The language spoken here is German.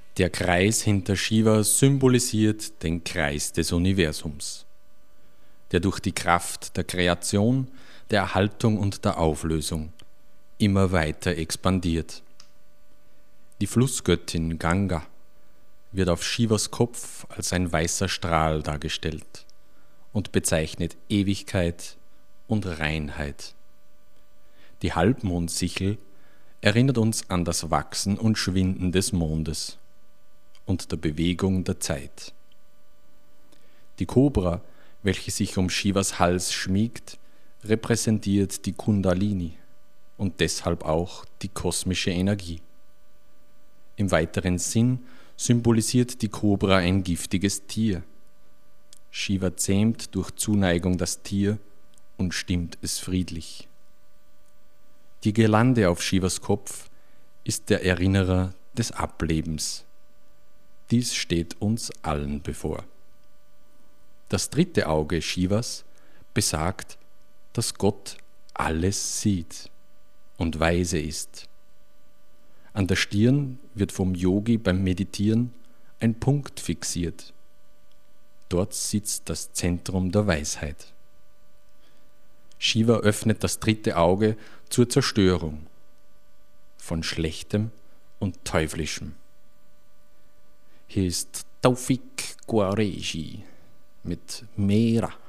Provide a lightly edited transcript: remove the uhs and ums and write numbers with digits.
Der Kreis hinter Shiva symbolisiert den Kreis des Universums, der durch die Kraft der Kreation, der Erhaltung und der Auflösung immer weiter expandiert. Die Flussgöttin Ganga wird auf Shivas Kopf als ein weißer Strahl dargestellt und bezeichnet Ewigkeit und Reinheit. Die Halbmondsichel erinnert uns an das Wachsen und Schwinden des Mondes und der Bewegung der Zeit. Die Kobra, welche sich um Shivas Hals schmiegt, repräsentiert die Kundalini und deshalb auch die kosmische Energie. Im weiteren Sinn symbolisiert die Kobra ein giftiges Tier. Shiva zähmt durch Zuneigung das Tier und stimmt es friedlich. Die Girlande auf Shivas Kopf ist der Erinnerer des Ablebens. Dies steht uns allen bevor. Das dritte Auge Shivas besagt, dass Gott alles sieht und weise ist. An der Stirn wird vom Yogi beim Meditieren ein Punkt fixiert. Dort sitzt das Zentrum der Weisheit. Shiva öffnet das dritte Auge zur Zerstörung von Schlechtem und Teuflischem. Hier ist Taufik Qureshi mit Mera.